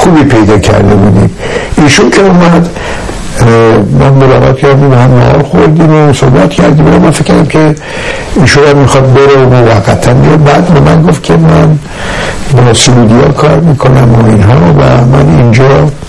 خوبی پیدا کرده بودیم. ایشون که اومد من ملاقات کردیم و هم نهار خوردیم و صحبت کردیم و من فکر کردم که ایشون هم میخواد بره و موقتا بیاد. بعد به من گفت که من با سعودیا کار میکنم و اینها و من اینجا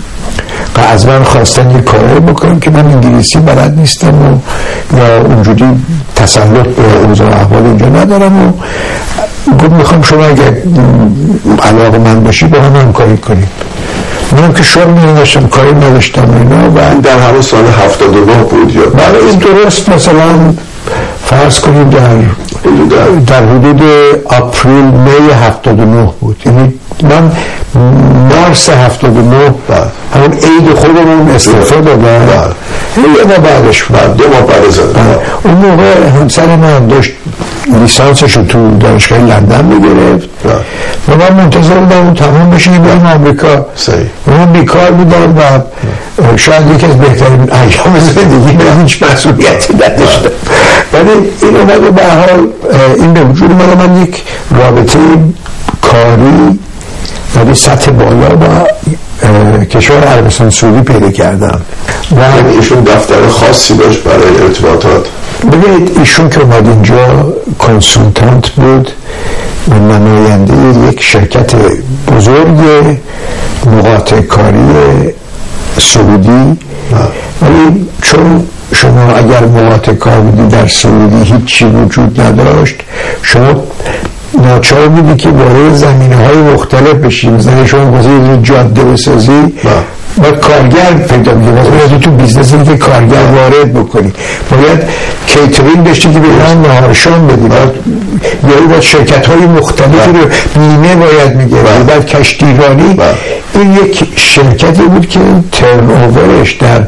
از من خواستن یه کاری بکنم که من انگلیسی بلد نیستم و یا اونجوری تسلط به اوضاع احوال اینجا ندارم و گفت میخوام شما اگر علاقه من باشی با هم همکاری کنیم. منم که شغل نداشتم، کاری نداشتم اینا. و در همون سال 79 بود یا برای این درست مثلا فرض کنیم در حدود آپریل می 79 بود. یعنی من مارس 79 همون عید خودمون استعفا دادم. یه ما بعدش بود، 2 ماه بعد زدم. اون موقع همسر من داشت لیسانسشو تو دانشگاه لندن میگرفت و من منتظر بودم اون تمام بشه برم آمریکا. من بیکار بودم و شاید یکی از بهترین ایام زندگی من هیچ مسئولیتی نداشتم. ولی این اومد و به هر حال این به وجود اومد. من یک رابطه کاری ولی سطح بالا با کشور عربستان سعودی پیدا کردم و ایشون دفتر خاصی داشت برای ارتباطات. ببینید ایشون که اومد اینجا کنسولتانت بود و نماینده یک شرکت بزرگ مقاطع کاری سعودی. ولی چون شما اگر مقاطع کار بودی در سعودی هیچی وجود نداشت، شما ناچار بودی که وارد زمینه‌های مختلف بشی. مثلا شما واسه جاده بسازی و کارگر پیدا می‌کنی، باید تو بیزنسی که کارگر وارد بکنی، باید کیترینگ داشتی که بیان نهار شام بدی، باید شرکت‌های مختلفی رو بیمه باید می‌گرفتی، بعد کشتیرانی. این یک شرکتی بود که ترن اوورش در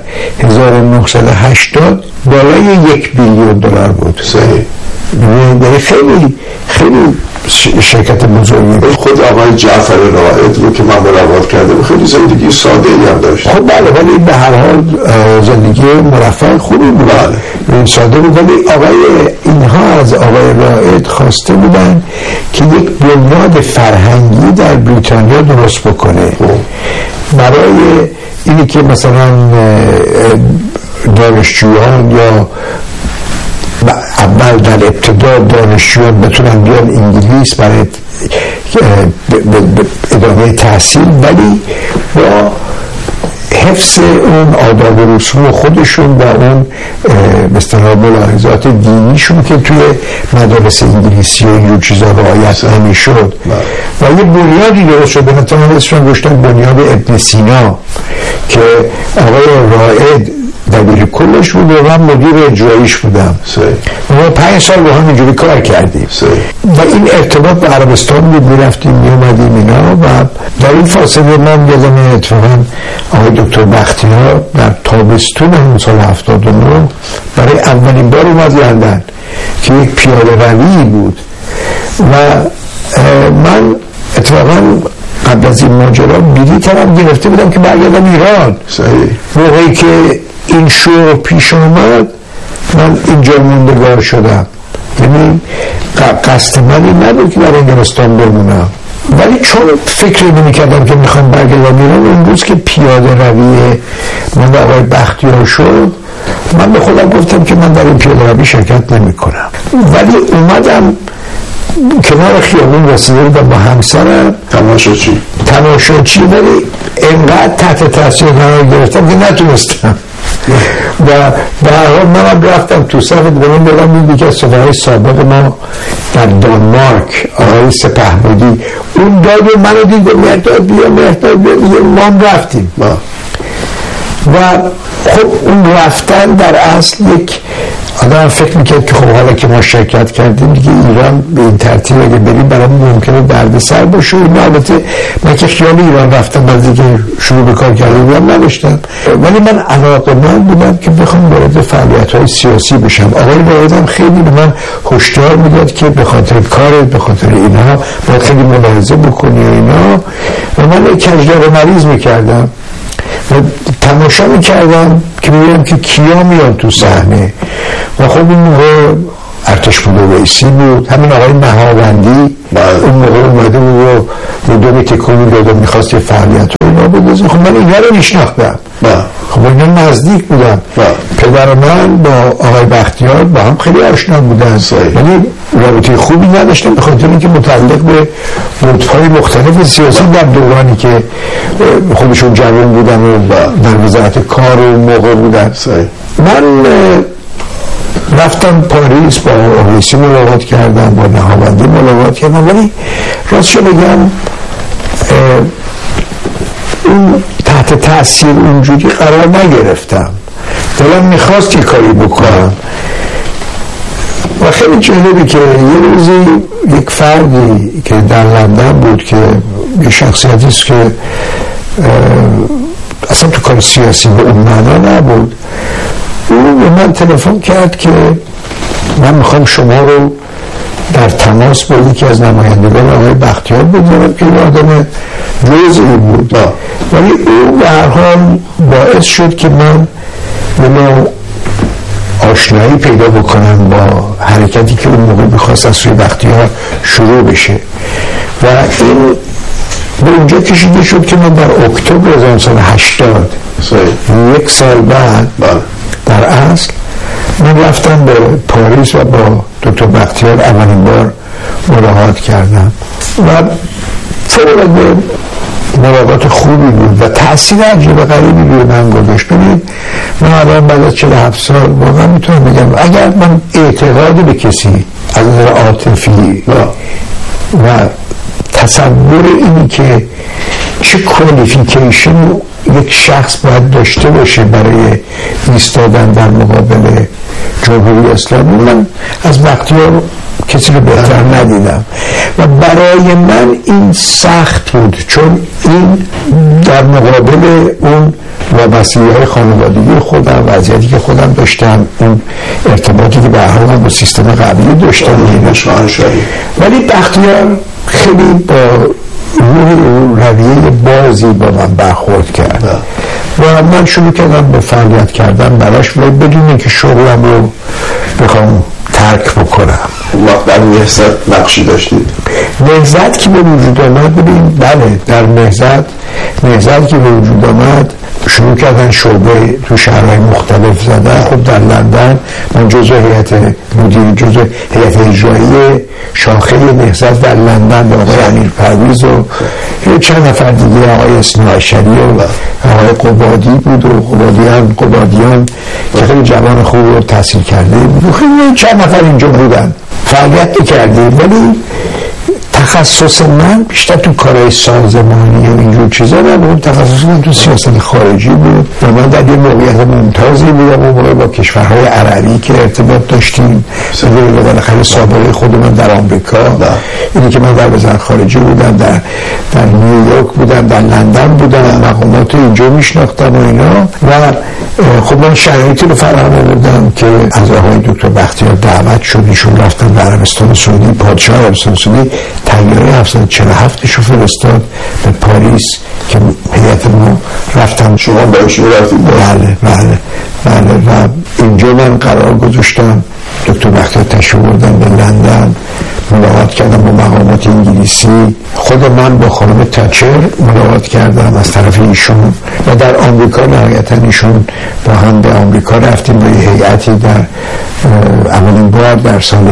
1980 بالای $1 بیلیون بود. یعنی خیلی شرکت بزرگی. خود آقای جعفر رائد رو که من ملاقات کردم خیلی زندگی ساده ای هم داشت. خب بله، ولی به هر حال زندگی مرفه خوبی بود. ساده بود. ولی اینها از آقای رائد خواسته بودن که یک بنیاد فرهنگی در بریتانیا درست بکنه برای اینی که مثلا دانشجویان یا اول در ابتدا دانشجویان بتونن بیان انگلیس برای ادامه تحصیل، ولی با حفظ اون آداب و رسوم خودشون و اون مثلا ملاحظات دینیشون که توی مدارس انگلیسی و اینجور چیزا رعایت نمی‌شد. و یه بنیادی درست شد. مثلا اسمش گذاشتن بنیاد ابن سینا که آقای رائد دبیر کلش بود و من مدیر اجراییش بودم. ما 5 سال با هم اینجوری کار کردیم و این ارتباط به عربستان بود، میرفتیم میومدیم اینا. و در این فاصله من یادم اتفاقا آقای دکتر بختیار در تابستون همون سال 79 برای اولین بار اومد لندن که یک پیاده روی بود و من اتفاقا قبل از این ماجرا بلیطم گرفته بودم که برگردم ایران. موقعی که این شروع پیش آمد من اینجا موندگار شدم. یعنی قصد من این نبود که در انگلستان بمونم، ولی چون فکر نمی کردم که میخوام برگردم ایران، اون روز که پیاده روی من و آقای بختیار شد من به خودم گفتم که من در این پیاده روی شرکت نمی کنم. ولی اومدم کنار خیابون رسیده با همسرم تماشاچی ولی اینقدر تحت تاثیر قرار گرفتم که نتونستم و به هر حال من رفتم تو صف دوم دادم. این دیگه از سفرهای سابق ما در دانمارک آقای سپهبودی اون داد و منو دید و مهداد بیا ما هم رفتیم و خب اون رفتن در اصل یک آدم فکر میکرد که خب حالا که ما شرکت کردیم دیگه ایران به این ترتیب اگه بریم برای ممکنه دردسر باشه. البته من که خیال ایران رفتم بعد دیگه شروع به کار کردم نداشتم، ولی من علاقه‌مند بودم که بخوام وارد فعالیت‌های سیاسی بشم. آقای رائدم خیلی به من هشدار میداد که به خاطر کارت به خاطر اینها باید خیلی ملاحظه بکنی و اینا و من کجدار مریض میکردم و تماشا میکردم که میبینم که کیا میاد تو صحنه و خب این موقع ارتشپور ویسی بود، همین آقای نهاوندی اون موقع اومده بود و دو تکون میداد و میخواست یه فعالیت اینا بودازه. خب من اینا رو میشناختم، خب اینا نزدیک بودم. پدر من با آقای بختیار با هم خیلی آشنا بودن، یعنی رابطه خوبی نداشتن به خاطر اینکه متعلق به قطب‌های مختلف سیاسی در دورانی که خودشون جوان بودن و در وزارت کار و موقع بودن. من رفتم پاریس، با آقایسی ملاقات کردم، با نهاوندی ملاقات کردم، ولی راستشو بگم اون تحت تأثیر اونجوری قرار نگرفتم. دلم میخواست یه کاری بکنم و خیلی جالبه که یه روزی یک فردی که در لندن بود که یه شخصیتی است که اصلا تو کار سیاسی به اون معنا نبود، او به من تلفن کرد که من میخوام شما رو در تماس با یکی از نمایندگان آقای بختیار بگذارم که یه آدم روزی بود، ولی او به هر حال باعث شد که من منو آشنایی پیدا بکنم با حرکتی که اون موقع میخواست از سوی بختیار شروع بشه و این به اونجا کشیده شد که من در اکتبر 1980 یک سال بعد در اصل من رفتم به پاریس و با دکتر بختیار اولین بار ملاقات کردم و فوق‌العاده ملاقات خوبی بود و تأثیر عجیب غریبی روی من گذاشت. ببینید من الان بعد از 47 سال واقعا میتونم بگم اگر من اعتقادی به کسی از نظر عاطفی و تصور اینی که چه کوالیفیکیشن یک شخص باید داشته باشه برای ایستادن در مقابل جمهوری اسلامی، من از بختیار کسی رو بهتر ندیدم و برای من این سخت بود، چون این در مقابل اون وابستگی‌های خانوادگی خودم، وضعیتی که خودم داشتم، اون ارتباطی که به هر حال با سیستم قبلی داشتم، ولی بختیار خیلی با رویه بازی با من برخورد کرد و من شروع کردم به فعالیت کردن براش و بدون اینکه شغلم رو بخوام ترک بکنم. وقت در نهضت نقشی داشتید؟ نهضت که به وجود آمد، ببین بله در نهضت که به وجود آمد شروع کردن شعبه تو شهرهای مختلف زدن. خب در لندن من جزء هیئت مدیره، جزء هیئت اجرایی شاخه نهضت در لندن با آقای امیر پرویز و چند نفر دیگه، آقای اسماعیلی و آقای قبادی بود و قبادیان که خیلی جوان خوب رو تحصیل کرده بود، خیلی چند نفر اینجا بودن فعالیت کردیم. ولی تخصص من بیشتر تو کارهای سازمانی و اینجور چیزا نبود، تخصص من تو سیاست خارجی بود و من در یه موقعیت ممتازی بودم اون موقع با کشورهای عربی که ارتباط داشتیم و بالاخره سابقه خود من در آمریکا، اینی که من در وزارت خارجه بودم، در نیویورک بودم، در لندن بودم، مقامات اینجا میشناختم و اینا و خب من شرایطی رو فراهم آوردم که از آقای دکتر بختیار دعوت شد، ایشون رفتن به عربستان سعودی، پادشاه عربستان سعودی طیاره 747 شو فرستاد به پاریس که هیئت ما رفتن. شما با ایشون رفتید؟ بله و اینجا من قرار گذاشتم. دکتر بختیار تشریف بردن به لندن، ملاقات کردم با مقامات انگلیسی، خود من با خانم تاچر ملاقات کردم از طرف ایشون و در آمریکا نهایتا ایشون با هم به آمریکا رفتیم با یه هیئتی در اولین بار در سال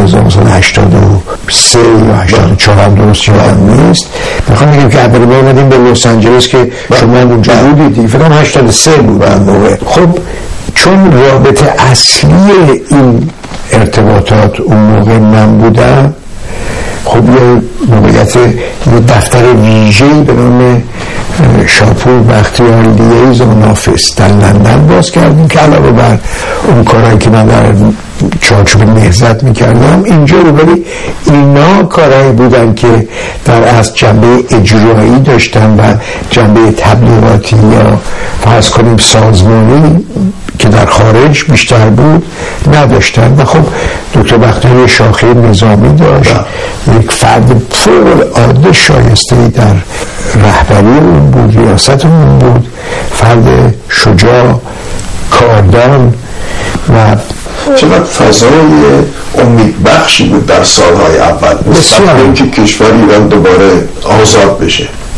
1983 یا 84 هم درست یادم نیست. میخوام بگم که اولین بار اومدیم به لس آنجلس که شما اونجا بودید، فکر کنم 83 بود اون موقع. خب چون رابطه اصلی این ارتباطات اون موقع من بودم، خب یه موقعیت یه دفتر ویژه‌ای به نام شاپور بختیار لییزون آفیس در لندن باز کردیم که علاوه بر اون کارهایی که من در چارچوب نهضت میکردم اینجا رو، ولی اینا کارهایی بودن که در از جنبه اجرایی داشتن و جنبه تبلیغاتی یا فرض کنیم سازمانی که در خارج بیشتر بود نداشتن. و خب دکتر بختیار شاخه نظامی داشت، یک فرد فوق‌العاده شایسته‌ای در رهبری اون بود، ریاست اون بود، فرد شجاع، کاردان و چقدر فضای امیدبخشی بود در سالهای اول، مستقبل که کشور ایران دوباره آزاد بشه.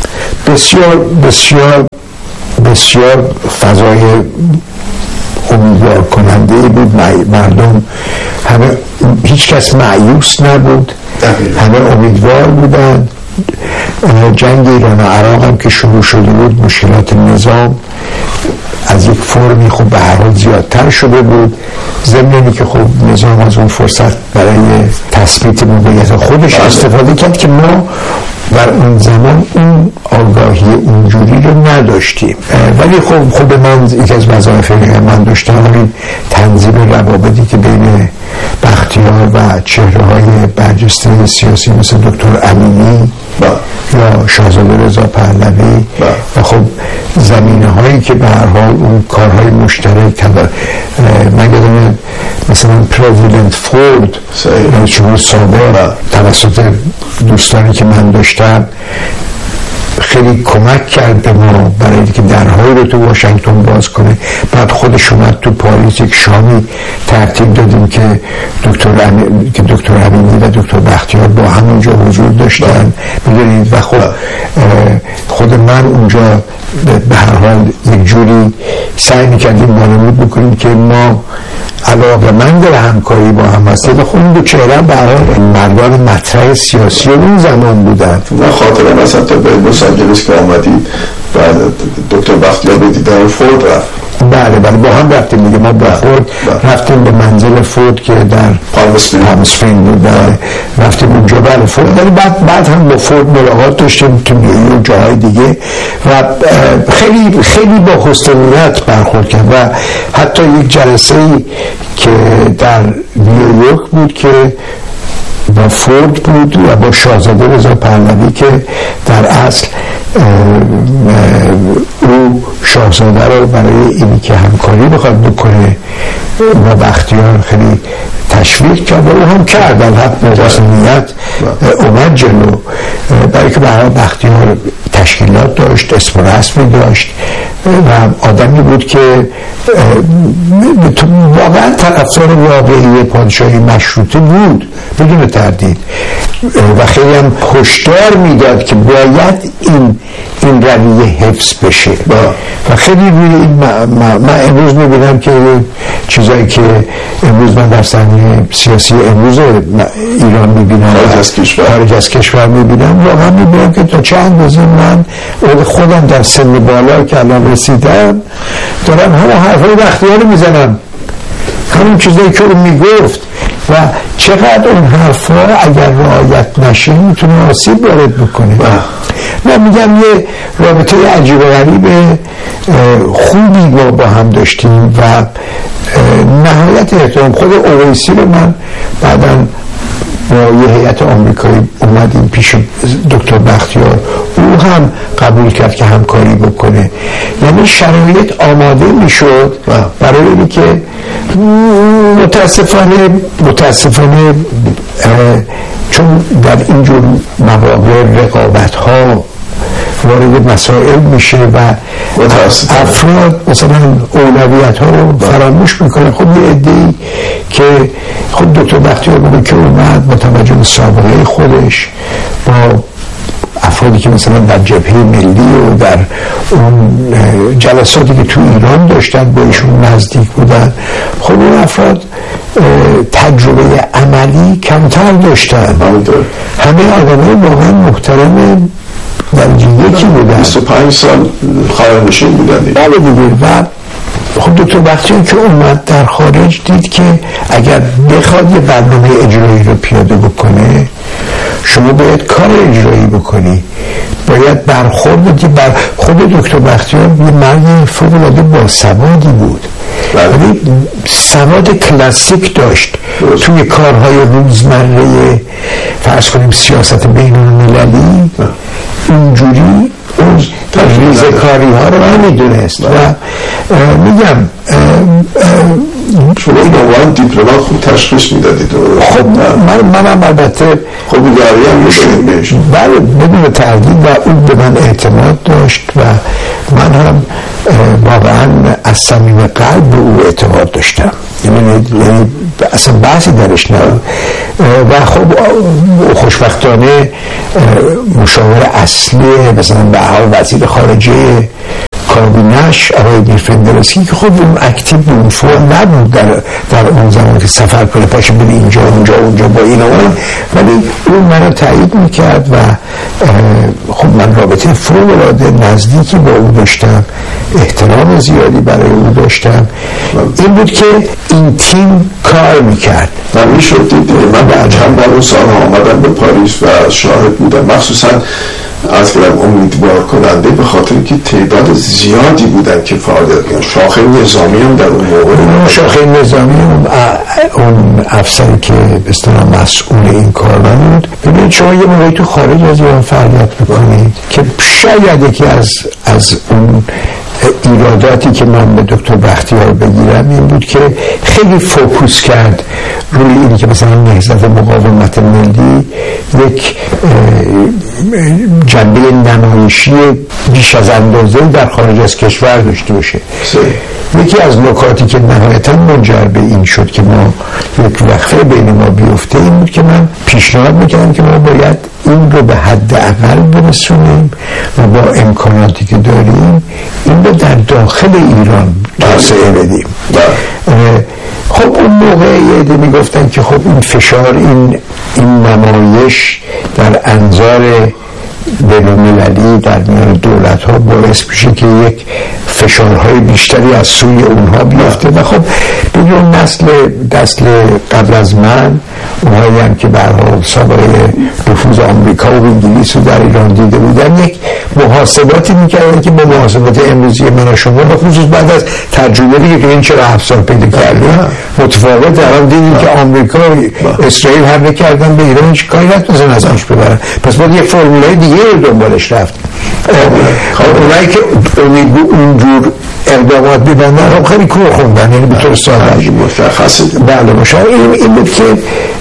بسیار بسیار بسیار فضای امیدوار کننده بود. مردم همه، هیچ کس مایوس نبود، همه امیدوار بودند. جنگ ایران و عراق هم که شروع شده بود، مشکلات نظام از یک فرمی خب به هر حال زیادتر شده بود، ضمن که خب نظام از اون فرصت برای تثبیت موقعیت خودش استفاده کرد که ما در اون زمان اون آگاهی اونجوری رو نداشتیم. ولی خب من یکی از وظایف من داشتم همین تنظیم روابطی که بین بختیار و چهره‌های برجسته سیاسی مثل دکتر امینی یا شاهزاده رضا پهلوی و خب زمینه‌هایی که به هر حال اون کارهای مشترک من یادم مثلا پرزیدنت فورد شما سابق توسط دوستانی که من داشتم خیلی کمک کرد به ما برای اینکه درهایی رو تو واشنگتن باز کنه. بعد خودش اومد تو پاریس، یک شامی ترتیب دادیم که دکتر امینی و دکتر بختیار با همونجا حضور داشتن، میدونید. و خود من اونجا به هر حال یک جوری سعی میکردیم مانمود بکنیم که ما علاقه‌مند به همکاری با هم هستیم. خب اون دو چهره به هر حال مردان مطرح سیاسی اون زمان بودن. من خاطرم مثلا تا به لس آنجلس که آمدید و دکتر بختیار رو دیدن فورد رفت. بله با هم رفتیم دیگه. ما با فورد رفتیم به منزل فورد که در پالم اسپرینگ بود. رفتیم اونجا بله فورد. ولی بعد هم با فورد ملاقات داشتیم تو نیویورک جاهای دیگه و خیلی خیلی با حسن نیت برخورد کرد. و حتی یک جلسه‌ای که در نیویورک بود که با فورد بود و با شاهزاده رضا پهلوی که در اصل او شاهزاده رو برای اینی که همکاری بخواد بکنه و بختیار خیلی تشویق کرد و او هم کرد. الحق با رسمیت اومد جلو، برای که برای بختیار تشکیلات داشت، اسم و رسمی داشت و آدمی بود که واقعا طرفدار واقعی پادشاهی مشروطه بود بدون تردید و خیلی هم هشدار میداد که باید این رویه حفظ بشه و خیلی روی این من امروز میبینم که چیزایی که امروز من در صحنه سیاسی امروز ایران میبینم، خارج از کشور میبینم، واقعا میبینم که تا چند اندازه من خودم در سن بالا که الان رسیدم دارم همه حرفای بختیار میزنم، همون چیزایی که اون میگفت و چقدر اون حرفا اگر رعایت نشه میتونه آسیب وارد بکنه. من میگم یه رابطه عجیب و غریب خوبی با هم داشتیم و نهایت احترام. خود اویسی رو من بعداً با یه هیئت آمریکایی اومدیم پیش دکتر بختیار، او هم قبول کرد که همکاری بکنه. یعنی شرایط آماده میشد برای اینی که متاسفانه چون در اینجور مواقع رقابت ها وارد مسائل میشه و افراد مثلا اولویت ها رو فراموش میکنه. خب یه عده‌ای که خب دکتر بختیار بود که اومد با توجه به سابقه خودش با افرادی که مثلا در جبهه ملی و در اون جلساتی که تو ایران داشتن با ایشون نزدیک بودن، خب اون افراد تجربه عملی کمتر داشتن. همه آدمای واقعا محترم درجه یکی بودن، 25 سال خارجنشین بودن دیگه. بله دیگه. و خب دکتر بختیار که اومد در خارج دید که اگر بخواد یه برنامه اجرایی رو پیاده بکنه شما باید کار اجرایی بکنی، باید برخورد بر خود دکتر بختیار یه مرد فوق‌العاده باسوادی بود ولی سواد کلاسیک داشت توی کارهای روزمره فرض کنیم سیاست بین المللی اینجوری اون ریزکاری ها رو نمیدونست و میگم شما این عنوان دیپلمات خوب تشخیص میدادید. خب منم البته خب نگاری هم میشه بله بدون تردید و اون به من اعتماد داشت و من هم واقعا از صمیم قلب به او اعتماد داشتم. یعنی اصلا بحثی درش نبود و خب خوشبختانه مشاور اصلی مثلا به وزیر خارجه کابینش آقای میرفندرسکی که خب اون اکتیو به اون فرم نبود در اون زمان که سفر کنه پاشه بره اینجا اونجا با این اون، ولی اون منو تایید میکرد و خب من رابطه فوق‌العاده نزدیکی با او داشتم، احترام زیادی برای او داشتم. این بود که این تیم کار میکرد و میشد دید. من چند بار اون سال آمدم به پاریس و شاهد بودم، مخصوصا از کلم امیدوار کننده به خاطر که تعداد زیادی بودن که فعالیت کردن. شاخه نظامی هم در اون موقع، شاخه نظامی اون افسری که به اصطلاح مسئول این کار بود. ببینید شما یه موقعی تو خارج از ایران فعالیت میکنید که شاید یکی از اون ایراداتی که من به دکتر بختیار بگیرم این بود که خیلی فوکوس کرد روی اینی که مثلا نهضت مقاومت ملی یک جنبه نمایشی بیش از اندازه در خارج از کشور داشته باشه. یکی از نکاتی که نهایتا منجر به این شد که ما یک وقفه بین ما بیفته این بود که من پیشنهاد میکردم که ما باید این رو به حد اقل برسونیم و با امکاناتی که داریم این رو در داخل ایران توسعه بدیم. خب اون موقع یه عده میگفتن که خب این فشار این نمایش در انظار بین‌المللی در میان دولت ها باعث میشه که یک فشارهای بیشتری از سوی اونها بیفته و خب بگیرون نسل قبل از من اونهایی هم که برای سابقه نفوذ آمریکا و انگلیس رو در ایران دیده بودن یک محاسباتی میکردن که با محاسبات امروزی من و شما به خصوص بعد از تجربه دیگه که این چرا 7 سال پیدا کردیم متفاوت در هم دیدیم که آمریکا و اسرائیل حمله کردن به ایران هیچ کاری نتونستن ازش ببرن، پس باید یک فرمولای دیگه رو دنبالش رفت. اونایی که اونجور اقدامات میبندن هم خیلی کور خوندن، یعنی به طور ساده مشخصه. بله مشخصه. این بود که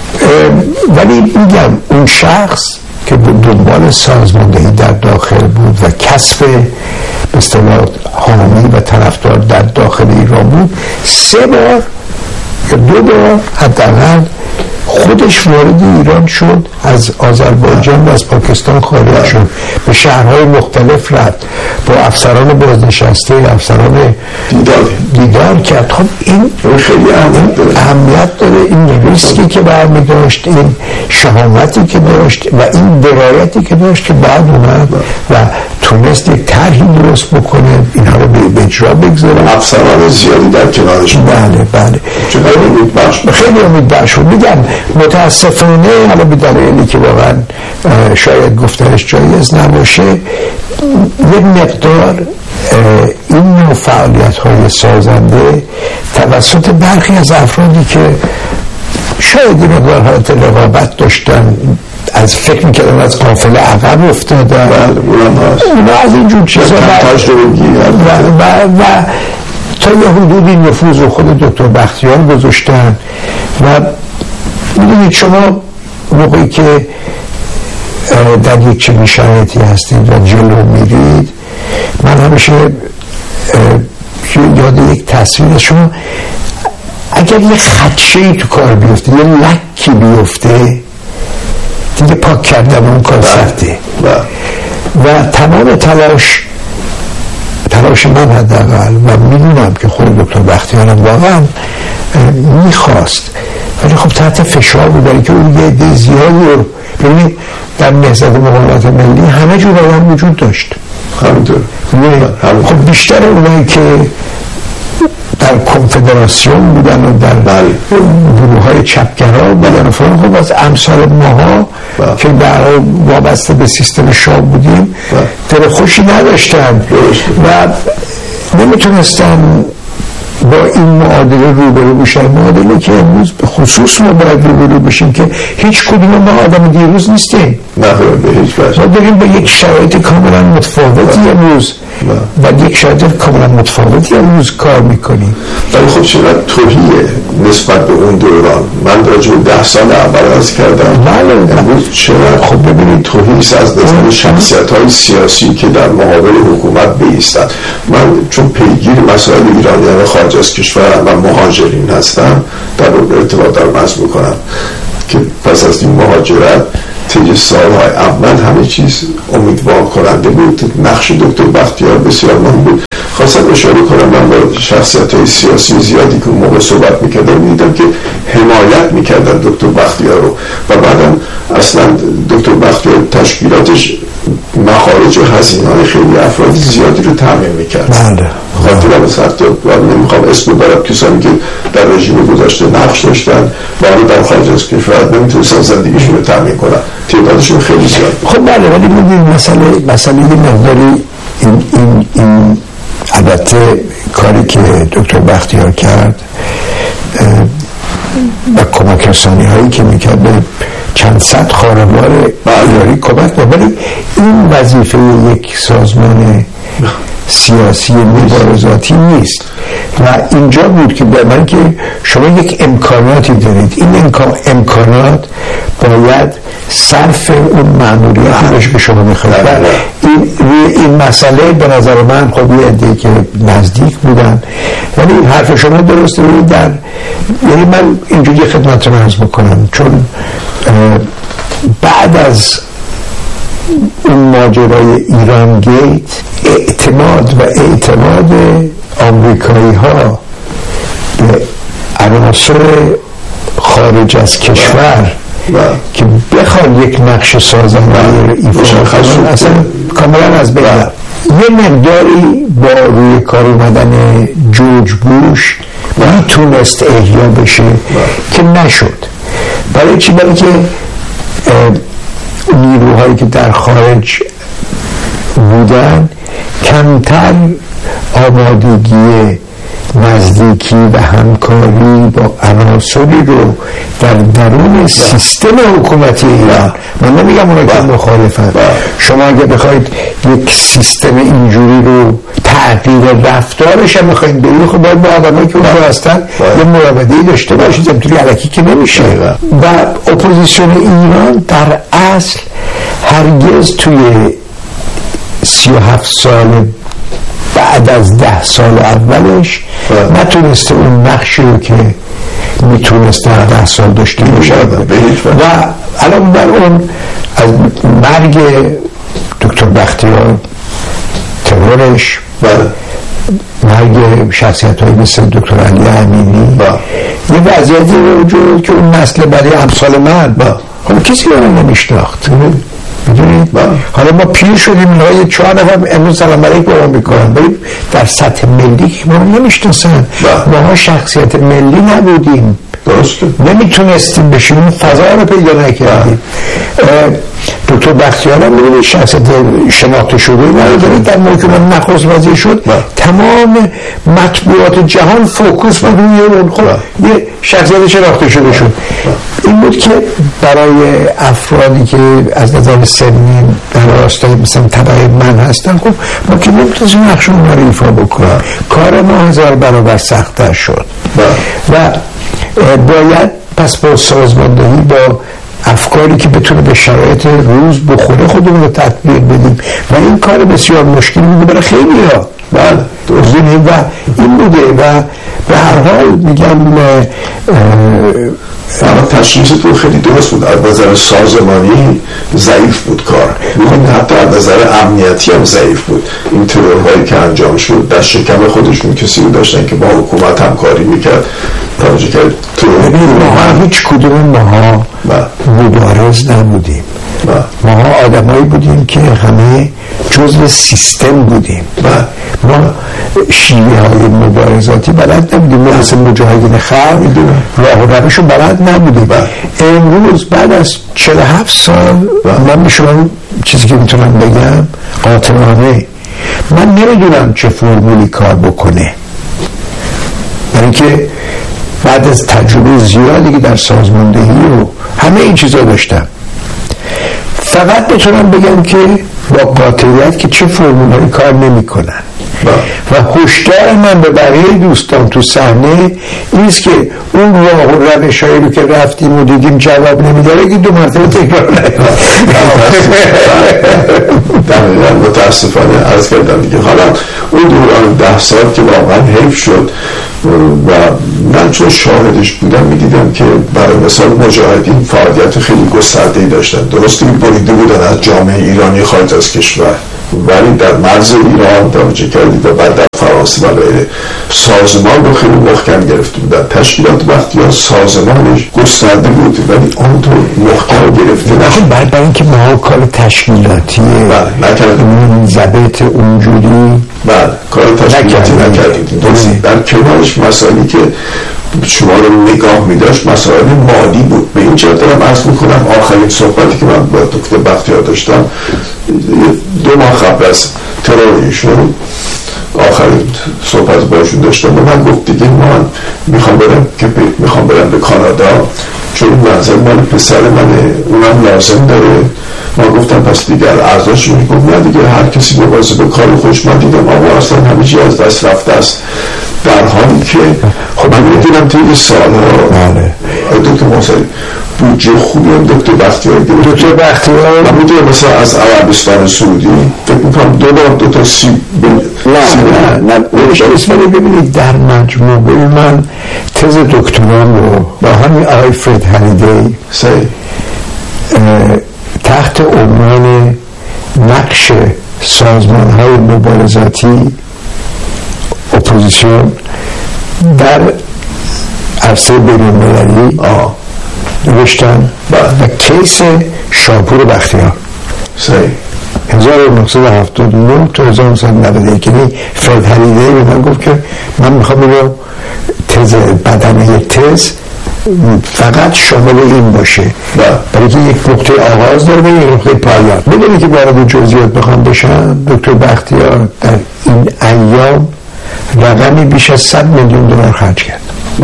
ولی میگم اون شخص که دنبال سازماندهی در داخل بود و کسب به اصطلاح حامی و طرفدار در داخل ایران بود، 3 بار یا 2 بار حداقل خودش وارد ایران شد، از آذربایجان و از پاکستان خارج شد، به شهرهای مختلف رفت، با افسران بازنشسته افسران دیدار کرد. خب این خیلی اهمیت داره، این ریسکی که برمی داشت، این شهامتی که داشت و این درایتی که داشت که بعد اومد و تونست یک طرحی درست بکنه، اینها رو به اجرا بگذاره. افسران زیادی در کنارش. بله خیلی امیدوار شد. میگم متاسفانه حالا به دلیلی که واقعا شاید گفتنش جایز نباشه یک مقدار این نوع فعالیت‌های سازنده توسط برخی از افرادی که شاید این مقدار حالت رقابت داشتن، از فکر میکردن از قافله عقب افتادن، اونا از اینجور چیزا و تا یه حدودی نفوذ رو خود دکتر بختیار گذاشتن. و میدونید شما موقعی که در یک چنین شرایطی هستید و جلو میرید، من همیشه یاد یک تصویر شما اگر یه خدشه‌ای تو کار بیفته، یه لکی بیفته، دیگه پاک کردن اون کار سخته و تمام تلاش من حداقل و میدونم که خود دکتر بختیارم واقعا میخواست، ولی خب تحت فشار بود، برای که اون یه عده زیادی رو ببینید در نهضت مقاومت ملی همه جور آدم وجود داشت. همینطور. خب بیشتر اونایی که در کنفدراسیون بودن و در گروه های چپگرا بودن و فلان، خب از امثال ماها که در وابسته به سیستم شاه بودیم دل خوشی نداشتن و نمیتونستن با این معادله روبرو بشن. معادله که امروز به خصوص ما باید روبرو بشیم که هیچ کدوم ما آدم دیروز نیستیم، به هیچ وجه. ما داریم به یک شرایط کاملا متفاوتی امروز و یک شرایط کاملا متفاوتی امروز کار میکنیم. ولی خب چقدر توهیه نسبت به اون دوران. من راجع به 10 سال اول عرض کردم، امروز چقدر خب ببینید توهیست از نظر شخصیت‌های سیاسی که در مقابل حکومت بایستند. من چون پیگیر مسائل ایرانیان خارج از کشور و مهاجرین هستم، در ارتباط دارم عرض میکنم. که پس از این مهاجرت طی سالهای اول همه چیز امیدوار کننده بود. نقش دکتر بختیار بسیار مهم بود. خواستم اشاره کنم، من با شخصیت‌های سیاسی زیادی که موقع صحبت می‌کردم می‌دیدم که حمایت می‌کردن دکتر بختیار رو و بعدم اصلا دکتر بختیار تشکیلاتش مخارج و هزینه‌های خیلی افراد زیادی رو تامین می‌کرد. بله. خاطرم از حتی نمیخوام اسم برم کسانی که در رژیم گذشته نقش داشتن و در خارج از کشور نمیتونستن زندگیشون رو تامین کنن، تعدادشون خیلی زیاد. خب بله، ولی می‌دونید مسئله یه مقداری این البته کاری که دکتر بختیار کرد و کمک رسانی هایی که میکرد به چند صد خانوار ایرانی کمک کرد، ولی این وظیفه یک سازمان سیاسی مبارزاتی نیست و اینجا بود که به من که شما یک امکاناتی دارید، این امکانات باید صرف اون مأموریتی باشه که شما میخواید. این مسئله به نظر من خب یه عده‌ای که نزدیک بودن، ولی حرف شما درسته. یعنی من اینجوری خدمت رو عرض بکنم، چون بعد از اون ماجرای ایران گیت اعتماد آمریکایی ها به عناصر خارج از کشور که بخواد یک نقش سازنده ایفا کنن اصلا کاملا از بین رفت. یه مقداری با روی کار اومدن جورج بوش میتونست احیا بشه که نشد. برای چی؟ برای که نیروهایی که در خارج بودن کمتر آمادگی نزدیکی و همکاری با عناصری رو در درون سیستم حکومتی ایران، من نمیگم اونا که مخالفن، شما اگه بخواید یک سیستم اینجوری رو تغییر رفتارش هم بخواید برید، خب باید با آدمایی که اونجا هستن یه مراوده‌ای داشته باشید، اینطوری الکی که نمیشه. و اپوزیسیون ایران در اصل هرگز توی 37 سال بعد از 10 سال اولش نتونسته اون نقشی رو که میتونست در 10 سال داشته باشه. و الان بر اون از مرگ دکتر بختیار، ترورش، مرگ شخصیت های مثل دکتر علی امینی، یه وضعیتی رو وجود که اون نسل برای امثال من خب کسی رو نمیشناخت. میدونید حالا ما پیر شدیم، اینا 4 نفر امروز سلام علیک با ما میکنن، ولی در سطح ملی که ما نمیشناسن، ما شخصیت ملی نبودیم، نمیتونستیم بشیم، اون فضا رو پیدا نکردیم. دکتر بختیار هم میدونید شخصیت شناخته شده نداره، در موقع که من نخست وزیر شد تمام مطبوعات جهان فوکوس بود روی اون، خب یه شخصیت شناخته شده شد. این بود که برای افرادی که از نظر سنی در راستای مثلا طبقه من هستن، خب ما که نمیتونیم نقش اون رو ایفا بکنیم، کار ما 1000 برابر سخت‌تر شد و باید پس با سازماندهی با افکاری که بتونه به شرایط روز بخوره خودمون رو تطبیق بدیم و این کار بسیار مشکلی بوده برای خیلی ها. بله و این بوده و به هر حال میگم تشخیصتون خیلی درست بود. از نظر سازمانی ضعیف بود کار، حتی از نظر امنیتی هم ضعیف بود. این ترورهایی که انجام شد در شکم خودشون کسی رو داشتن که با حکومت همکاری میکرد. توجه کرد ما هیچ کدوم ماها مبارز نبودیم، ماها آدمایی بودیم که همه جزء سیستم بودیم. ما شیوه های مبارزاتی بلد نبودیم، ما مثل مجاهدین خلق راه و روش رو بلد نبودیم. امروز بعد از 47 سال من به شما چیزی که میتونم بگم قاطعانه، من نمیدونم چه فرمولی کار بکنه، برای اینکه بعد از تجربه زیادی که در سازماندهی و همه این چیزا داشتم، فقط بتونم بگم که با قاطعیت که چه فرمولایی کار نمی کنن و هشدار من به بقیه دوستان تو صحنه اینست که اون راه و روشایی رو که رفتیم و دیدیم جواب نمیداره که 2 مرتبه تکرار نکنیم. دقیقا متاسفانه عرض کردم دیگه. حالا اون دوران 10 سال که واقعا حیف شد و من چون شاهدش بودم میدیدم که برای مثال مجاهدین فعالیت خیلی گسترده‌ای داشتن. درسته که بریده بودن از جامعه ایرانی خارج از کشور، ولی در مرز ایران توجه کردید و بعد در فرانسه و غیره سازمان رو خیلی محکم گرفته بودن. تشکیلات بختیار سازمانش گسترده بود ولی آنطور محکم گرفته نشد. برای اینکه ما کار تشکیلاتی نکردیم، ضبط اونجوری کار تشکیلاتی نکردیم. در کنارش مسائلی که شما رو نگاه می داشت مسائل مالی بود. به این جهت دارم عرض میکنم آخرین صحبتی که من با دکتر بختیار داشتم 2 ماه قبل از ترور ایشون آخرین صحبت باشون داشتم و من گفت دیگه من میخوام برم به کانادا چون منزل مال پسر منه، اونم لازم داره. ما گفتم پس دیگر اعضاش میگفت نه دیگه هر کسی مواظب به کار خودش. من دیدم آقا اصلا همه چی از دست رفته است، در حالی که خب من میدونم توی سالها دکتر محسنی بودجه خوبی هم دکتر بختیار گرفت. دکتر بختیار من میدونم مثلا از عربستان سعودی فکر میکنم 2 بار 2 تا سیب نه ولی ببینید در مجموعه من تز دکترام رو با همین آقای فرد هالیدی تحت عنوان نقش سازمان های مبارزاتی اپوزیسیون در عرصه بین‌المللی نوشتم و کیس شاپور بختیار 1979 تا 1991 یعنی فرد هالیدی به من گفت که من میخوام اینو تز بدنه تز فقط شامل این باشه برای که یک نقطه آغاز داره و یک نقطه پایان. میدونی که وارد جزئیات بخوام بشم دکتر بختیار در این ایام رقمی بیش از $100 میلیون خرج کرد.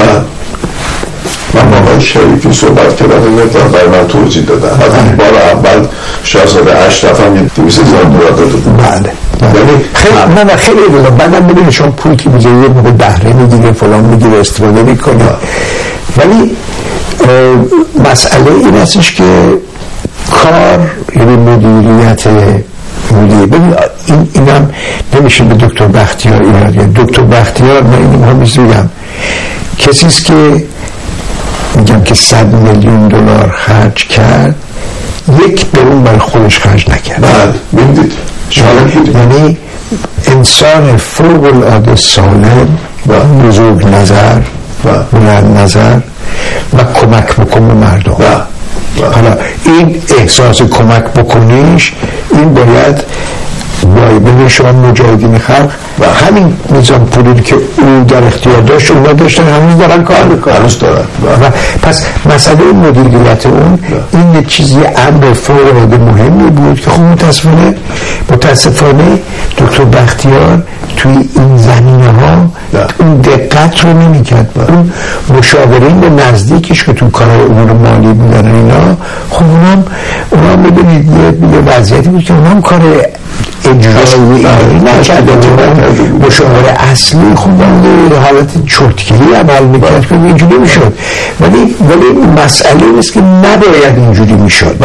من با آقای شریفی صحبت کردم این مقدار برای من توضیح دادن. حتی بار اول شاهزاده اشرف هم $200,000 داده بود. بله خیلی دادم. بعدم ببینید شما پول که میگه یه موقع بهره میگیره فلان میگیره استفاده میکنه، ولی مسئله این هستش که کار یعنی مدیریت ببین اینم نمیشه به دکتر بختیار ایراد. دکتر بختیار من اینو میگم کسی است که میگم که $100 میلیون خرج کرد، یک درون برای خودش خرج نکرد. ببینید یعنی انسان فوق العاده سالم و بزرگ نظر و بلند نظر و کمک بکن به مردم. حالا این احساس کمک بکنیش این باید بین شما مجاهدین خلق و همین نظام پولی که او در اختیار داشت اونا داشتن هنوز دارن کار میکنن و پس مسئله مدیریت اون این یک چیزی امر فوق العاده مهمی بود که خب متاسفانه دکتر بختیار توی این زمینه ها اون دقت رو نمیکرد. اون مشاورین نزدیکش که تو کار امور مالی بودن اینا خب اونام ببینید یه وضعیتی بود که اونام کار اجرایی نکرده. مشاور اصلی خب حالت چرتکه‌ای عمل میکرد که اینجوری میشد، ولی مسئله نیست که نباید اینجوری میشد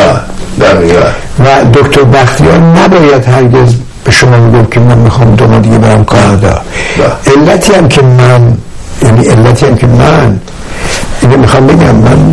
و دکتر بختیار نباید هرگز به شما میگم که من میخوام 2 ماه دیگه برم کانادا. علتی هم که من اینو میخوام بگم، من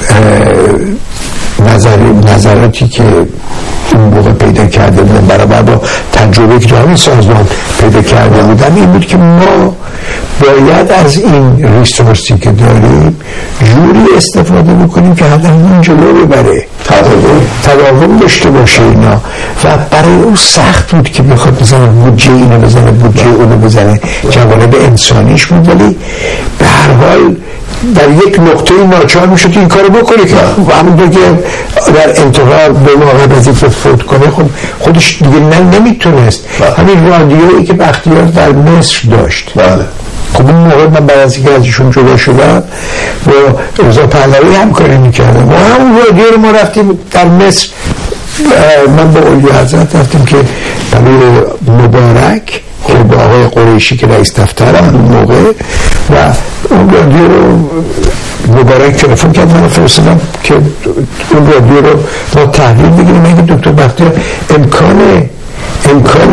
نظراتی که اون موقع پیدا کرده بودم برابر با تجربه که تو همین سازمان پیدا کرده بودم این بود که ما باید از این ریسورسی که داریم جوری استفاده بکنیم که هدفمون جلو ببره، تداوم داشته باشه اینا. و برای اون سخت بود که بخواد بزنه بودجه اینو بزنه بودجه اونو بزنه، جوانب انسانیش بود، ولی به هر حال در یک نقطه ناچار میشه که این کارو بکنه که همونطور که در انتظار به موقع از اینکه فوت کنه خودش دیگه نمیتونست. همین رادیویی که بختیار در مصر داشت خب اون موقع من بعد از اینکه ازشون جدا شدم با رضا پهلوی همکاری میکردم و همون رادیو رو ما رفتیم در مصر، من با اولی حضرت رفتیم که برای مبارک که با آقای قریشی که رئیس دفتر هم اون موقع و اون رادیو رو مبارک تلفن کرد من فرستادم که اون رادیو رو ما تحویل بگیریم. اگه دکتر بختیار امکان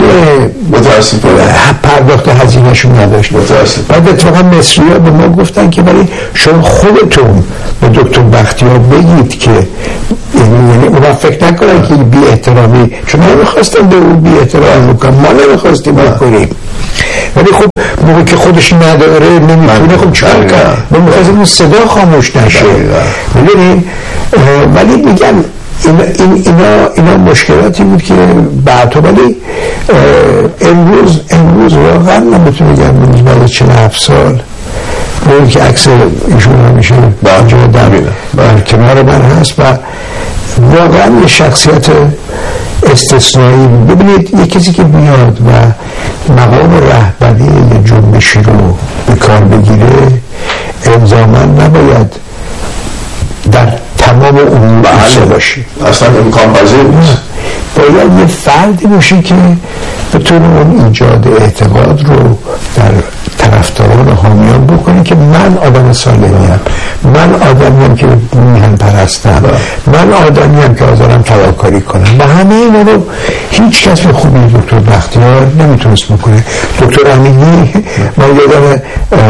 پرداخت هزینه‌شون نداشت. بعد اتفاقا مصری‌ها به ما گفتن که ولی شما خودتون به دکتر بختیار بگید که یعنی اونا فکر نکنن که بی احترامی، چون نمیخواستن به اون بی احترامی بکنن، ما نمیخواستیم بکنیم، ولی خب موقع که خودش نداره نمیتونه، خب چرا کرد؟ ما میخواستیم اون صدا خاموش نشه. میدونی؟ ولی میگم اینا مشکلاتی بود که بعد، ولی امروز واقعا من بتونم بگم بعد 47 سال اون که عکس ایشون همیشه در کنار من هست و واقعا یه شخصیت استثنایی. ببینید یه کسی که بیاد و مقام رهبری یه جنبشی رو به کار بگیره الزاما نباید در تمام اون بحث باشی، اصلا امکان پذیر نیست. باید یه فردی باشی که بتونه اون ایجاد اعتقاد رو در طرفداران و حامیان بکنه که من آدم صالحیم، من آدمیم که میهن پرستم، من آدمیم که حاضرم فداکاری کنم و همه اینا رو هیچ کس به خوبی دکتر بختیار نمیتونست بکنه. دکتر امیلی من یادم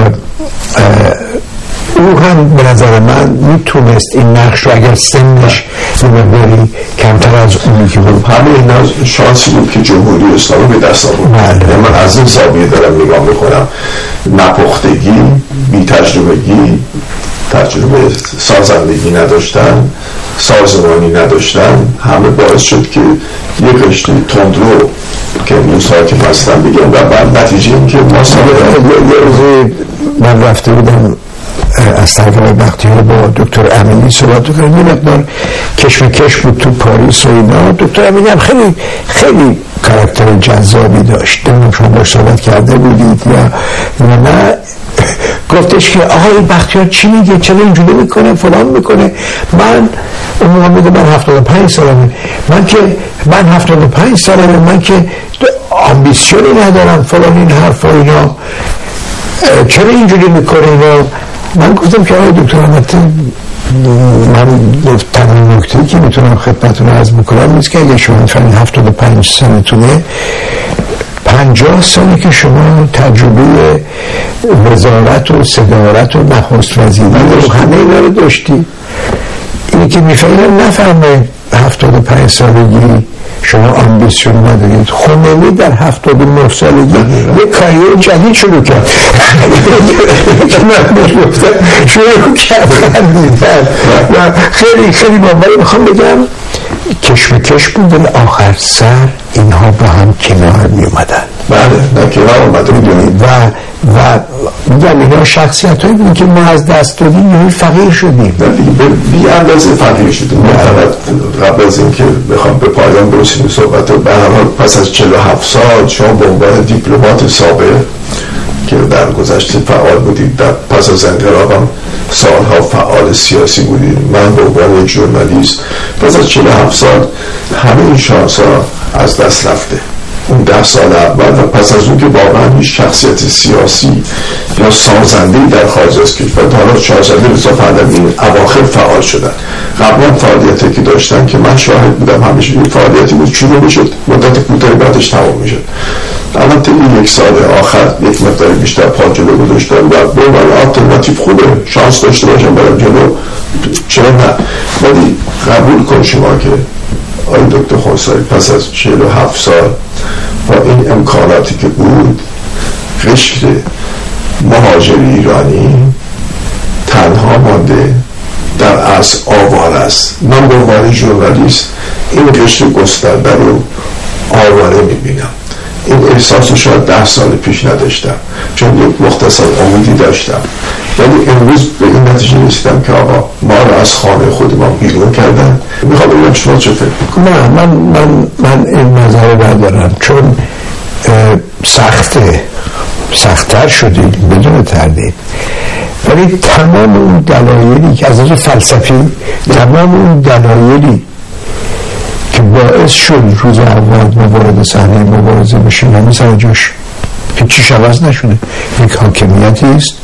او هم به نظر من میتونست این نقش رو اگر سنش مقداری کمتر از اونی که بود. همه اینا شانسی بود که جمهوری اسلامی به دست آورد. من از این زاویه دارم نگاه میکنم، نپختگی، بی تجربگی، تجربه سازندگی نداشتن، سازمانی نداشتن، همه باعث شد که یک رشته تندرو که روزها که هستن بگم و بعد نتیجه این که ما یه روزی من رفته بودم از طرف بختیار با دکتر امیلی صحبت کردم، یه مقدار کش بود تو پاریس و اینا. دکتر امیلی هم خیلی کاراکتر جذابی داشت، شما باش صحبت کرده بودید یا نه؟ گفتش که آقای بختیار چی میگه، چرا اینجوری میکنه، فلان میکنه. من اون موقع میگه من 75 سالمه، من 75 سالمه، من که آمبیسیونی ندارم، فلان این حرفا اینا، چرا اینجوری میکنه اینا؟ من گفتم که آقای دکتر البته من تنها نکته‌ای که میتونم خدمتتون عرض بکنم نیست که اگه شما فرض 75 سالتونه، 50 سالی که شما تجربه وزارت و صدارت و نخست وزیری و همه اینا رو داشتی، اینی که میفهمم نفهمه 75 سالگی شما آمبیسیون ندارید. خمینی در 79 سالگی یک کاریر جدید شروع کرد، شروع کرد و خیلی ولی میخوام بگم کش بود، ولی آخر سر اینها با هم کنار می اومدن. بله، کنار اومده و میگم اینا شخصیت هایی بود که ما از دست دادیم، یعنی فقیر شدیم، بی اندازه فقیر شدیم. قبل از اینکه بخوام به پایان برسیم صحبت رو، به هر حال پس از 47 سال شما به عنوان دیپلمات سابق که در گذشته فعال بودید، در پس از انقلابم سالها فعال سیاسی بودید، من به عنوان یک ژورنالیست پس از 47 سال همه این شانس ها از دست رفته. اون 10 سال اول و پس از اون که واقعا هیچ شخصیت سیاسی یا سازنده‌ای در خارج از کشور، حالا شاهزاده رضا پهلوی این اواخر فعال شدن، قبلا فعالیتی که داشتن که من شاهد بودم همیشه این فعالیتی بود شروع میشد، مدت کوتاهی بعدش تمام میشد. البته این یک سال آخر یک مقدار بیشتر پا جلو گذاشتن و به عنوان آلترناتیو خوبه، شانس داشته باشم برم جلو، چرا نه؟ ولی قبول کن شما که آقای دکتر خونسایی پس از 47 سال با این امکاناتی که بود، قشر مهاجر ایرانی تنها مانده در عرص آواره است. من به عنوان ژورنالیست این قشر گسترده رو آواره میبینم. این احساس رو شاید 10 سال پیش نداشتم، چون یک مختصر امیدی داشتم، ولی امروز به این نتیجه رسیدم که آقا ما رو از خانه خودمان بیرون کردن. میخوام بگم شما چه فکر میکنید؟ نه، من این نظر رو ندارم، چون سخت‌تر شدید بدون تردید، ولی تمام اون دلایلی که از نظر فلسفی، تمام اون دلایلی که باعث شد روز اول ما وارد صحنه مبارزه بشیم همه سر جاش، هیچیش عوض نشده. یک حاکمیتی است،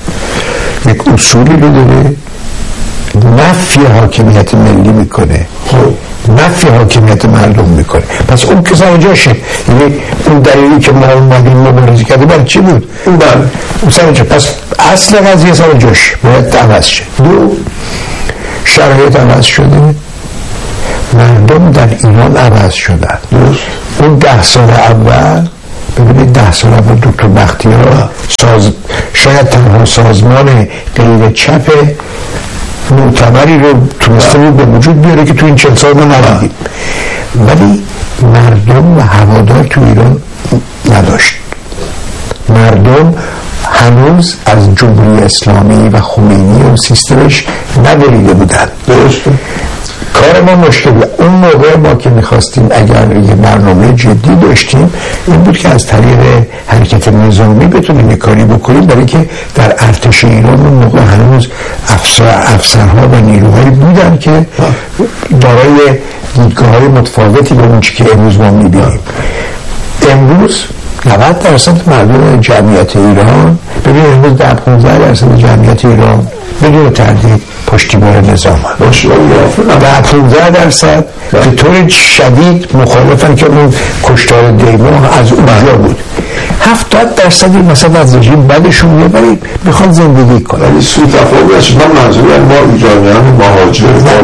یک اصولی رو داره، نفی حاکمیت ملی میکنه، نفی حاکمیت مردم میکنه. پس اون که سر جاشه، یعنی اون دلیلی که ما اومدیم مبارزه کرده برای چی بود؟ اون سر جا. پس اصل قضیه سر جاشه، باید عوض شد. دو، شرایط عوض شده، مردم در ایران عوض شدن. اون 10 سال اول، ببینید 10 سال اول دکتر بختیار شاید تنها سازمان غیر چپ معتبری رو تونسته بود به وجود بیاره که تو این 40 سال ما ندیدیم، ولی مردم و هوادار تو ایران نداشت. مردم هنوز از جمهوری اسلامی و خمینی و سیستمش ندریده بودن. درسته. کار ما مشکله. اون موقع ما که میخواستیم اگر یه برنامه جدی داشتیم این بود که از طریق حرکت نظامی بتونیم یه کاری بکنیم، برای که در ارتش ایران اون موقع هنوز افسرها و نیروهایی بودن که دارای دیدگاه‌های متفاوتی به اون چی که امروز ما میبینیم. امروز 90% مردم جمعیت ایران، ببینید امروز 10-15% جمعیت ایران بدون تردید پشتیبان نظام هست. 10-15% به طور شدید مخالفن که اون کشتار دیماه از اونجا بود. 70% مثلا از رژیم بدشون میاد ولی میخوان زندگی کنن. ولی سوء تفاهمش من منظورم ما ایرانیان مهاجر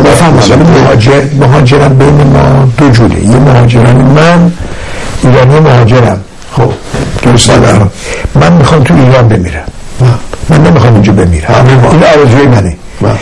مهاجرم بین ما دو جوره. یه مهاجرم، من ایرانی مهاجرم، خب درست ندارم، من میخوام تو ایران بمیرم، من نمیخوام اینجا بمیرم، این آرزوی منه.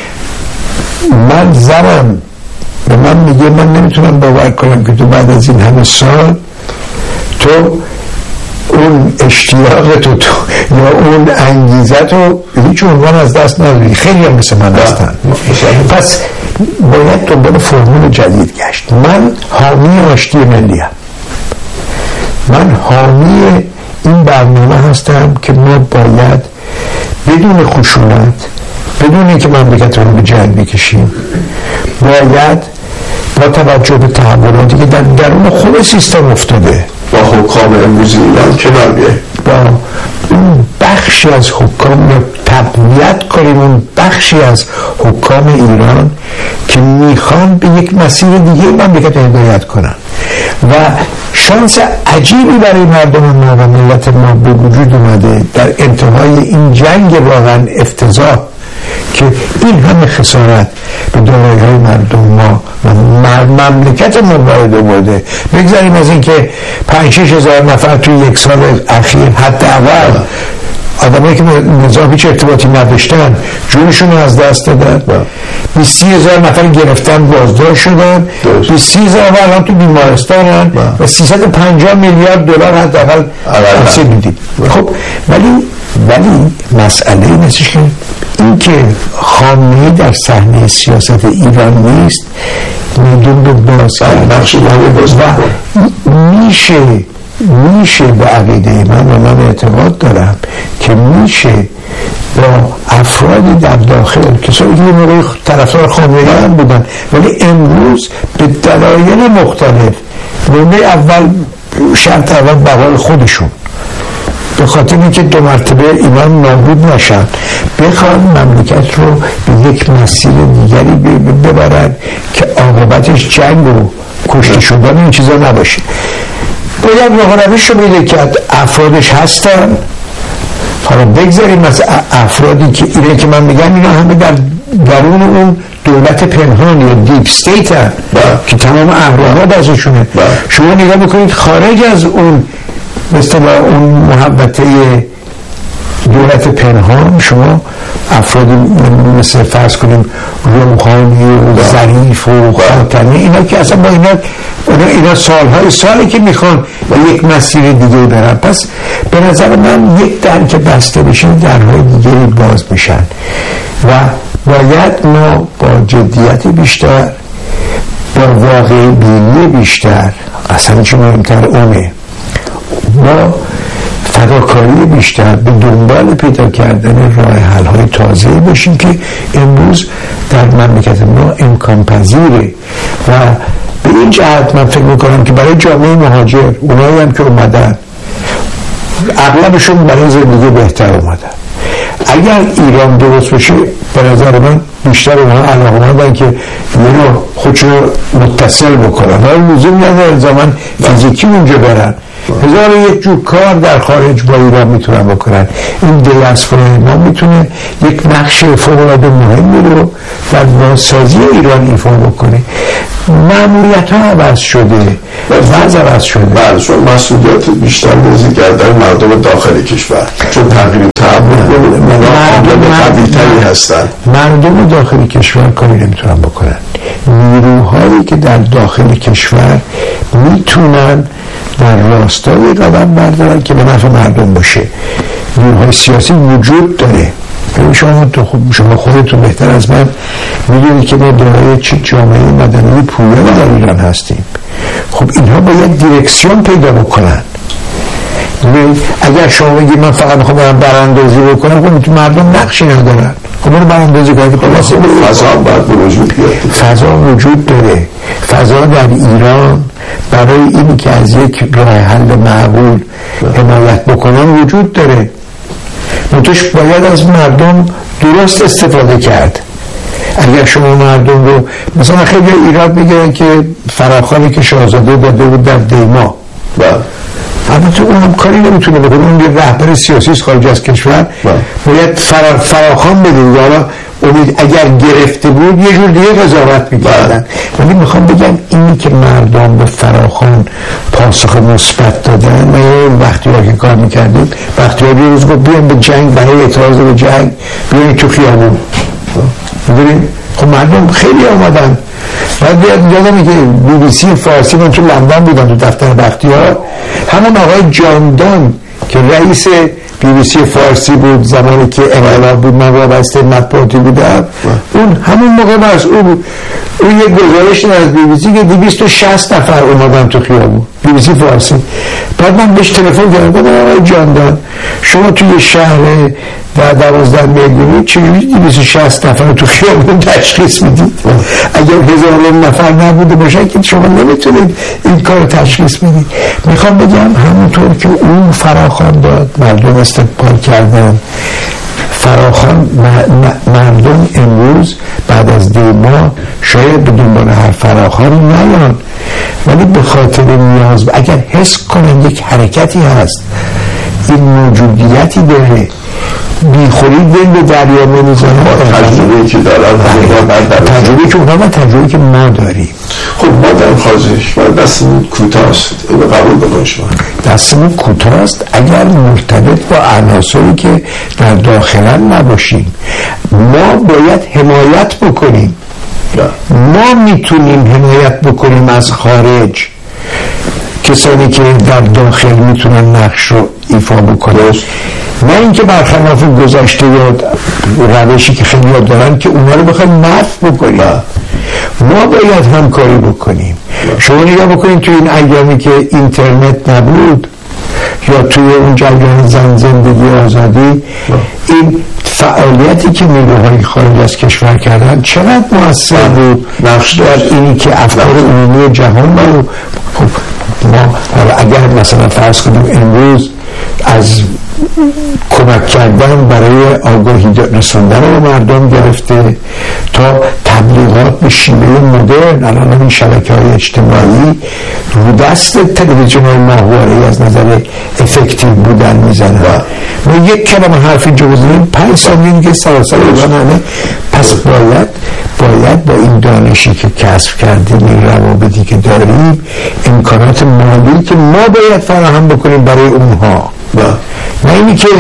من زنم به من میگه من نمیتونم باور کنم که تو بعد از این همه سال تو اون اشتیاق تو یا اون انگیزت رو هیچ عنوان از دست نداری. خیلی هم مثل من هستن. پس باید دنبال فرمول جدید گشت. من حامی آشتی ملی‌ام، من حامی این برنامه هستم که ما باید بدون خشونت، بدون اینکه مملکت رو به جنگ بکشیم، باید با توجه به تحولاتی که در درون خود سیستم افتاده با حکام امروزی ایران که برگه با اون بخشی از حکام تقویت کنیم، اون بخشی از حکام ایران که میخوان به یک مسیر دیگه مملکت هدایت کنن و شانس عجیبی برای مردم ما و ملت ما به وجود اومده در انتهای این جنگ واقعا افتضاح که این همه خسارت به دارایی‌های مردم ما و مملکت ما وارد آورده. بگذاریم از این که 5-6 هزار نفر توی یک سال اخیر حداقل آدمایی که نظام هیچ ارتباطی نداشتن جونشون رو از دست دادن، 20-30 هزار نفر گرفتن بازداشت شدن، 20-30 هزار نفر هم تو بیمارستانن و 350 میلیارد دلار حداقل حاصل میدیم. خب ولی مسئله این هستش که این که خامنه‌ای در صحنه سیاست ایران نیست میدون به باز و میشه با عقیده من اعتقاد دارم که میشه با افرادی در داخل کسایی که یه موقع طرفدار خامنه‌ای هم بودن ولی امروز به دلایل مختلف، نمره اول شرط اول بقای خودشون به خاطر اینکه 2 مرتبه ایران نابود نشن، بخوان مملکت رو به یک مسیر دیگری ببرن که عاقبتش جنگ و کشته شدن این چیزا نباشه. باید راه روش رو پیدا کرد. افرادش هستن. حالا بگذاریم از افرادی که اینه که من میگم اینا همه در درون اون دولت پنهان یا دیپ استیت هست که تمام اهرامات ازشونه. شما نگاه بکنید خارج از اون مثل اون محوطه دولت پنهان شما افرادی مثل فرض کنیم روحانی و ظریف و خاتمی، اینا که اصلا با اینا سالی که میخوان و یک مسیر دیگه برن. پس به نظر من یک در که بسته بشن درهای دیگری باز میشن و باید ما با جدیت بیشتر، با واقع بینی بیشتر، اصلا چه مهمتر اونه، با فداکاری بیشتر به دنبال پیدا کردن راه حل های تازه باشیم که امروز در مملکت ما امکان پذیره و به این جهت من فکر میکنم که برای جامعه مهاجر، اونایی هم که اومدن اغلبشون برای زندگی بهتر اومدن، اگر ایران درست بشه به نظر من بیشتر اونها علاقه‌مندن که اینو خودشو متصل بکنن، ولی لزوم نداره زمان فیزیکی اونجا برن. هزار یک جور کار در خارج با ایران میتونن بکنن. این دیاسپورا ما میتونه یک نقش فوق‌العاده مهمی رو در ناسازی ایران ایفا بکنه. مأموریت ها عوض شده، وضع عوض شده، چون مسئولیت بیشتر بازی کردن مردم داخل کشور، چون تغییر تحول مردم قوی‌تری هستن. مردم داخل کشور کاری نمیتونن بکنن. نیروهایی که در داخل کشور میتونن در راستای قدم بردارن که به نفع مردم باشه. نیروهای سیاسی وجود داره. شما خودتون بهتر از من میدونید که ما دارای چه جامعه مدنی پویایی در ایران هستیم. خب اینها باید دیرکسیون پیدا بکنن. اگر شما بگید من فقط میخوام برم براندازی بکنم، خب مردم نقشی ندارن. خب برو براندازی کنید. فضا باید وجود بیاد. فضا وجود داره. فضا در ایران برای اینی که از یک راه حل معقول حمایت بکنن وجود داره. منتش باید از مردم درست استفاده کرد. اگر شما مردم رو مثلا خیلی ایراد میگیرن که فراخانی که شاهزاده داده بود در دیما، البته اون هم کاری نمیتونه بکنه، اون یه رهبر سیاسی خارج از کشور باید فراخوان بده، یا امید اگر گرفته بود یه جور دیگه قضاوت میکردن. ولی میخوام بگم اینی که مردم به فراخوان پاسخ مثبت دادن. ما یه وقتی که کار میکردیم، وقتی یه روز گفت بیان به جنگ، برای اعتراض به جنگ بیان تو خیابون. ببینید خب مردم خیلی آمدن. بعد بیاد یادمه که BBC فارسی، من تو لندن بودم تو دفتر بختیار، همون آقای جاندان که رئیس BBC فارسی بود زمانی که انقلاب بود، من وابسته مطبوعاتی بودم، اون همون موقع مسئول بود. اون یک گزارش از BBC که 260 نفر اومدن تو خیابون، BBC فارسی. بعد من بهش تلفن کردم، گفتم آقای جاندان شما توی شهر در 12 میلیونی چجوری 260 نفر رو تو خیابون تشخیص میدید؟ اگر هزاران نفر نبوده باشه که شما نمیتونید این کار تشخیص بدید. میخوام بگم همونطور که اون فراخوان داد، مردم استقبال کردن. فراخوان مردم امروز بعد از دیما شاید به دنبال هر فراخوانی نیان، ولی به خاطر نیاز اگر حس کنن یک حرکتی هست، این موجودیتی داره، بیخوری دل به دریا نمیزنه. تجربه‌ای که دارن تجربه‌ای که اونها و تجربه‌ای که ما داریم. خب ما در خارجش دستمون کوتاست، اینو قبول بکنید شما. دستمون کوتاست اگر مرتبط با عناصری که در داخلن نباشیم. ما باید حمایت بکنیم. ما میتونیم حمایت بکنیم از خارج. کسانی که در داخل میتونن نقش رو ایفا بکنن، نه اینکه برخلاف گذشته یا روشی که خیلی دارن که اونا رو بخوایم نفع بکنیم. ما باید همکاری بکنیم. شما نگاه بکنید تو این ایامی که اینترنت نبود یا توی اون جریان زن زندگی آزادی، این فعالیتی که نیروهای خارج از کشور کردن چقدر موثر بود نقش در اینی که افکار عمومی جهان رو. خب ما اگر مثلا فرض کنیم امروز از کمک کردن برای آگاهی رساندن به مردم گرفته تا تبلیغات به شیوه مدرن، الان این شبکه‌های اجتماعی رو دست تلویزیون‌های ماهواره‌ای از نظر افکتیو بودن میزنن. ما یک کلمه حرفی جو بزنیم 5 ثانیه دیگه سراسر ایران. پس باید با این دانشی که کسب کردیم، این روابطی که داریم، امکانات مالی که ما باید فراهم بکنیم برای اونها، نه اینی که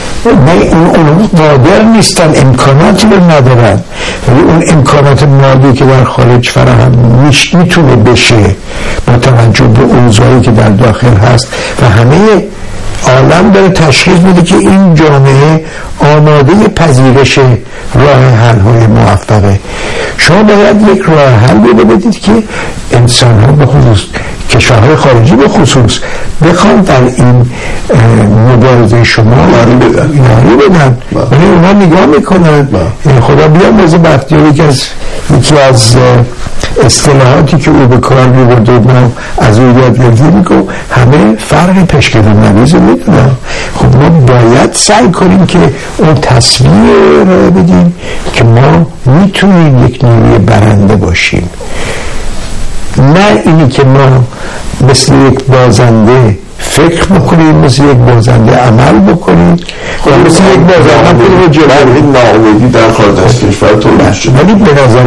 اونها قادر نیستن، امکاناتی رو ندارن، ولی اون امکانات مالی که در خارج فراهم میتونه بشه با توجه به اوضاعی که در داخل هست و همه عالم داره تشخیص میده که این جامعه آماده پذیرش راه حل های موفقه. شما باید یک راه حل بدید که انسان ها به خصوص کشورهای خارجی به خصوص بخوان در این مبارزه شما یاری بدن. ولی اونا نگاه میکنن. خدا بیامرزه بختیار یکی از اصطلاحاتی که او به کار می‌برد و ما از او یاد گرفتیم گفت همه فرق پشکل و نویز رو میدونن. خب ما باید سعی کنیم که اون تصویر رو بدیم که ما میتونیم یک نیروی برنده باشیم، نه اینی که ما مثل یک بازنده فکر بکنیم، مثل یک بازنده عمل بکنیم، مثل یک بازنده رو جلوی ناامیدی در خارج از کشور تولید شده. ولی به نظر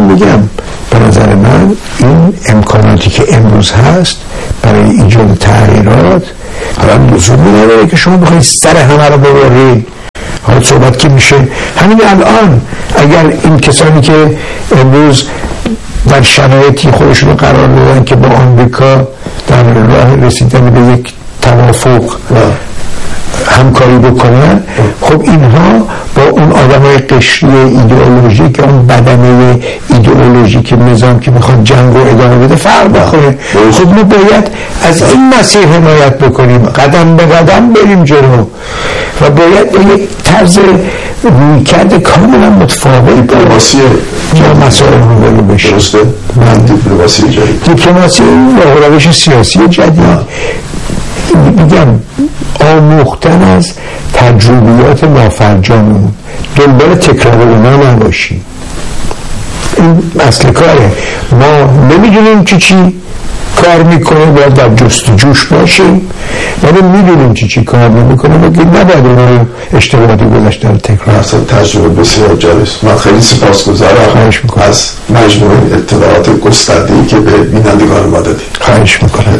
من این امکاناتی که امروز هست برای ایجاد تغییرات الان لزومی نداره که شما بخواید سر همه رو ببرید. حالا صحبت که میشه همین الان اگر این کسانی که امروز در شرایطی خودشون رو قرار دادن که با آمریکا در راه رسیدن به یک توافق همکاری بکنن، خب اینها با اون آدمای قشری ایدئولوژی که اون بدنه ایدئولوژی که نظام که میخواد جنگ رو ادامه بده فرق بخوره. خب ما باید از این مسیر حمایت بکنیم، قدم به قدم بریم جلو و باید به یک طرز رویکرد کاملا متفاوت دیپلماسی با مسائل رو بشه. درسته؟ دیپلماسی و روش سیاسی جدید، میگم آموختن از تجربیات نافرجامون، دنبال تکرار اونا نباشی. این اصل کاره. ما نمیدونیم چی کار میکنه، باید در جستجوش باشیم، ولی میدونیم چی کار نمیکنه و نباید اون رو اشتباهاتی گذشته رو تکرار. اصلا تجربه بسیار جالب. من خیلی سپاسگزارم از مجموعه اطلاعات گسترده‌ای که به بینندگان ما دادید. خواهش میکنم.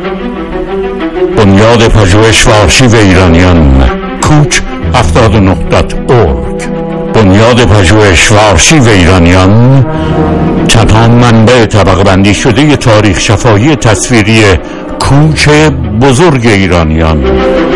بنیاد پژوهش و آرشیو ایرانیان، کوچ 79.org. بنیاد پژوهش و آرشیو ایرانیان تنها منبع طبقه بندی شده تاریخ شفاهی تصویری کوچ بزرگ ایرانیان.